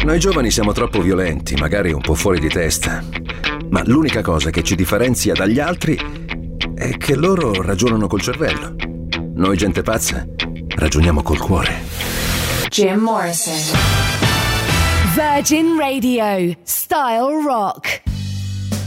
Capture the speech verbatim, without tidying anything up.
Noi giovani siamo troppo violenti, magari un po' fuori di testa, ma l'unica cosa che ci differenzia dagli altri è che loro ragionano col cervello. Noi, gente pazza, ragioniamo col cuore. Jim Morrison. Virgin Radio, Style Rock.